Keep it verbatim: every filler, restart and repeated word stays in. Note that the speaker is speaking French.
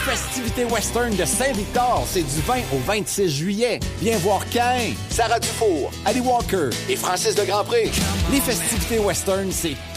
festivités western de Saint-Victor, c'est du vingt au vingt-six juillet. Viens voir Caïn, Sarah Dufour, Ali Walker et Francis de Grandpré. Les festivités western, c'est